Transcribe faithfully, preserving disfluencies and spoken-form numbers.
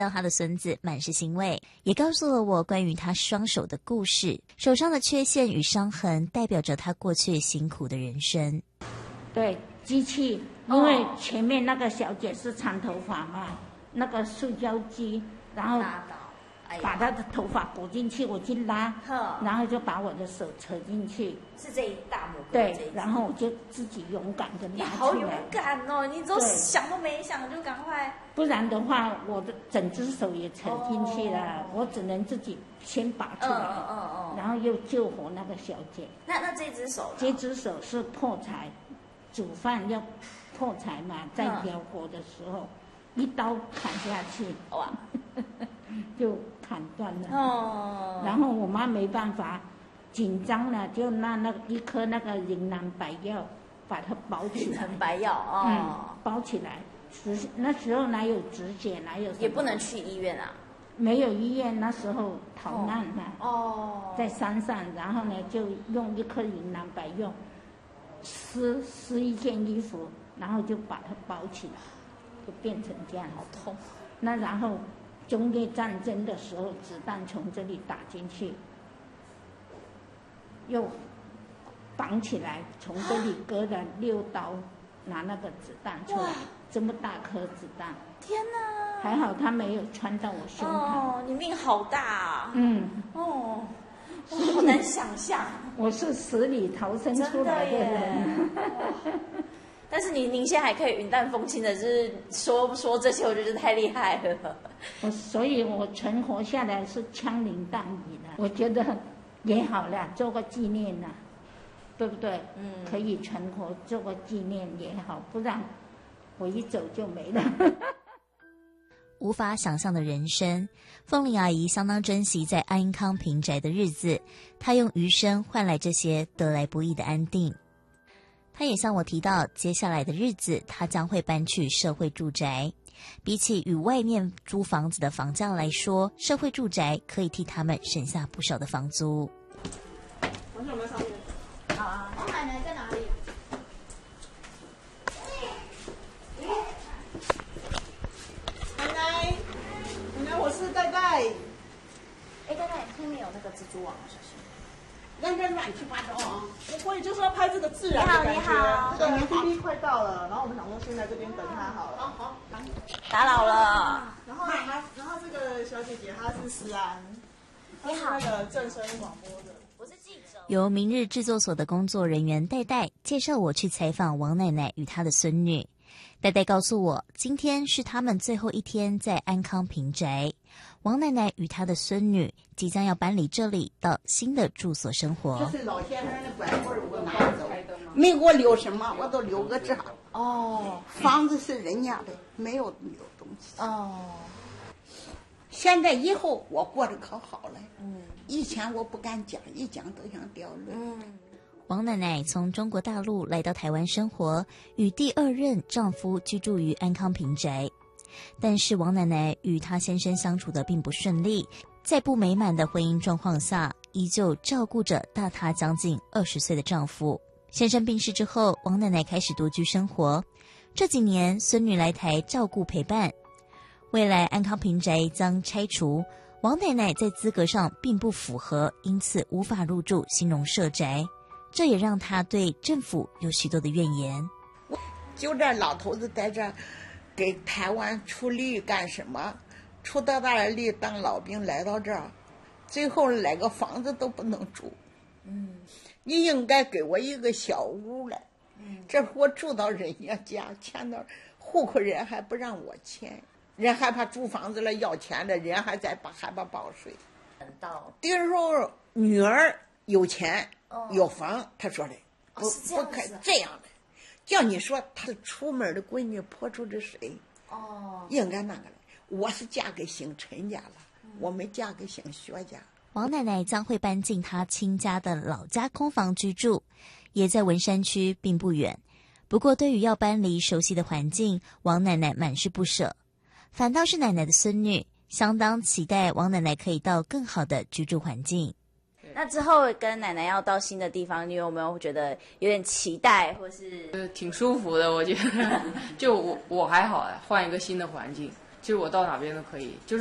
让他的孙子满是欣慰，也告诉了我关于他双手的故事。手上的缺陷与伤痕代表着他过去辛苦的人生。 对，机器，因为前面那个小姐是长头发嘛，那个塑胶机，然后把她的头发裹进去，我去拉，然后就把我的手扯进去。 是这一大拇哥。 对，然后我就自己勇敢的拿出来。 你好勇敢哦！你都想都没想就赶快。 不然的话，我的整只手也扯进去了，哦、我只能自己先拔出来，嗯嗯嗯、然后又救活那个小姐。 那那这只手呢？ 这只手是破柴，煮饭要破柴嘛，在燎火的时候，嗯、一刀砍下去，哇，就砍断了。哦。然后我妈没办法，紧张了，就拿那一颗那个云南白药把它包起来。 云南白药哦、嗯， 包起来。那时候哪有指检，哪有什么？ 也不能去医院啊。 没有医院，那时候逃难嘛。哦。在山上，然后呢，就用一颗云南白药撕撕一件衣服，然后就把它包起来，就变成这样。好痛。那然后中越战争的时候，子弹从这里打进去，又绑起来，从这里割了六刀，拿那个子弹出来。这么大颗子弹， 天哪！ 还好他没有穿到我胸膛。 哦，你命好大啊！ 嗯， 哦，好难想象。 我是死里逃生出来的人。 但是您您现在还可以云淡风轻的，就是说说这些，我觉得太厉害了。 我所以，我存活下来是枪林弹雨的，我觉得也好了，做个纪念呐，对不对？嗯，可以存活，做个纪念也好，不然。我一走就没了。 无法想象的人生，凤玲阿姨相当珍惜在安康平宅的日子，她用余生换来这些得来不易的安定。她也向我提到，接下来的日子她将会搬去社会住宅。比起与外面租房子的房价来说，社会住宅可以替他们省下不少的房租。 王小梅上面。 好啊。王奶奶在哪里？ 我是戴戴， 哎，戴戴，后面有那个蜘蛛网，小心。 那边乱七八糟啊！我也就是要拍这个自然的感觉。你好，你好。对，我们 P P 快到了，然后我们想说先在这边等他好了。好好。 打扰了。 然后他，然后这个小姐姐她是思安，她是那个正声广播的。 我是记者。由明日制作所的工作人员戴戴介绍我去采访王奶奶与她的孙女。戴戴告诉我，今天是他们最后一天在安康平宅。王奶奶与她的孙女即将要搬离这里，到新的住所生活。 这是老先生的拐棍，我拿走，没给我留什么，我都留个这。哦，房子是人家的，没有留东西。哦，现在以后我过得可好了。嗯，以前我不敢讲，一讲都想掉泪。嗯。 王奶奶从中国大陆来到台湾生活，与第二任丈夫居住于安康平宅。但是王奶奶与她先生相处的并不顺利，在不美满的婚姻状况下，依旧照顾着大她将近二十岁的丈夫。先生病逝之后，王奶奶开始独居生活。这几年，孙女来台照顾陪伴。未来安康平宅将拆除，王奶奶在资格上并不符合，因此无法入住新农社宅。这也让他对政府有许多的怨言。 就这老头子在这给台湾出力干什么？出多大的力当老兵来到这儿，最后来个房子都不能住。嗯，你应该给我一个小屋来。嗯，这我住到人家家，签到户口人还不让我签，人害怕租房子了要钱的，人还在把害怕报税。到比如说女儿有钱。哦、有房，他说的不、哦、不可这样的，叫你说他出门的闺女泼出的水，哦，应该那个的。我是嫁给姓陈家了，嗯、我没嫁给姓薛家。 王奶奶将会搬进她亲家的老家空房居住，也在文山区，并不远。不过，对于要搬离熟悉的环境，王奶奶满是不舍。反倒是奶奶的孙女相当期待王奶奶可以到更好的居住环境。那之后跟奶奶要到新的地方，你有没有觉得有点期待，或是？ 呃，挺舒服的，我觉得。就我我还好，换一个新的环境， 其实我到哪边都可以，就是